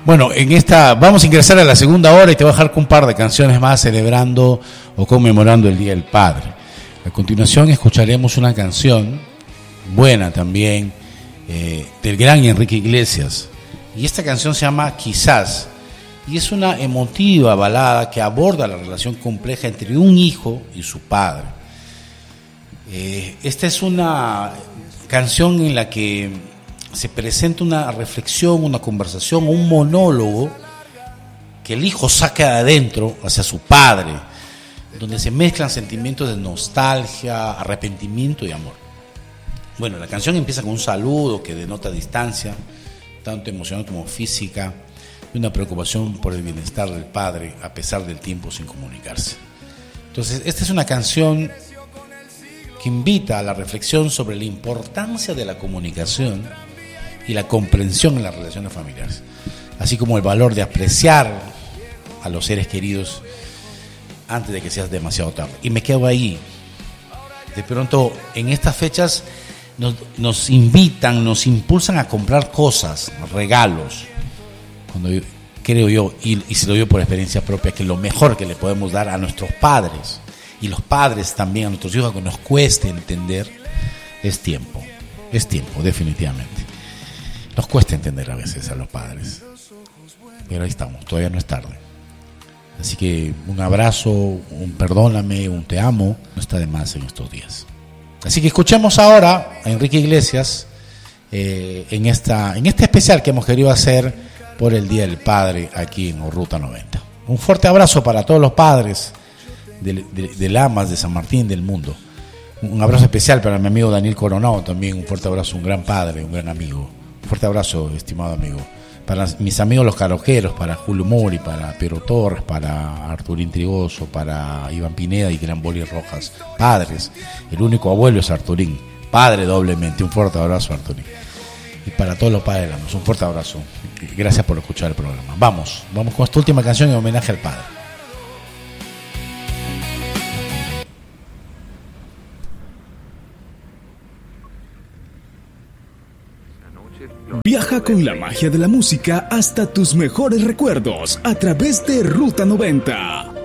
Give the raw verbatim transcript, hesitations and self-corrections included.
Bueno, en esta vamos a ingresar a la segunda hora y te voy a dejar con un par de canciones más celebrando o conmemorando el Día del Padre. A continuación escucharemos una canción buena también eh, del gran Enrique Iglesias. Y esta canción se llama Quizás. Y es una emotiva balada que aborda la relación compleja entre un hijo y su padre. Eh, esta es una canción en la que se presenta una reflexión, una conversación, un monólogo que el hijo saca de adentro hacia su padre, donde se mezclan sentimientos de nostalgia, arrepentimiento y amor. Bueno, la canción empieza con un saludo que denota distancia, tanto emocional como física, y una preocupación por el bienestar del padre a pesar del tiempo sin comunicarse. Entonces, esta es una canción que invita a la reflexión sobre la importancia de la comunicación y la comprensión en las relaciones familiares, así como el valor de apreciar a los seres queridos antes de que seas demasiado tarde. Y me quedo ahí. De pronto, en estas fechas nos, nos invitan, nos impulsan a comprar cosas, regalos, cuando yo, creo yo, y, y se lo digo por experiencia propia, que lo mejor que le podemos dar a nuestros padres, y los padres también a nuestros hijos, que nos cueste entender, es tiempo. Es tiempo, definitivamente. Nos cuesta entender a veces a los padres, pero ahí estamos, todavía no es tarde. Así que un abrazo, un perdóname, un te amo, no está de más en estos días. Así que escuchemos ahora a Enrique Iglesias eh, en, esta, en este especial que hemos querido hacer por el Día del Padre aquí en Ruta noventa. Un fuerte abrazo para todos los padres de, de, de Lamas, de San Martín, del mundo. Un abrazo especial para mi amigo Daniel Coronado, también un fuerte abrazo, un gran padre, un gran amigo. Un fuerte abrazo, estimado amigo. Para mis amigos los caroqueros, para Julio Mori, para Pedro Torres, para Arturín Trigoso, para Iván Pineda y Gran Boli Rojas. Padres, el único abuelo es Arturín, padre doblemente. Un fuerte abrazo, Arturín. Y para todos los padres, un fuerte abrazo. Gracias por escuchar el programa. Vamos, vamos con esta última canción en homenaje al padre. Viaja con la magia de la música hasta tus mejores recuerdos a través de Ruta noventa.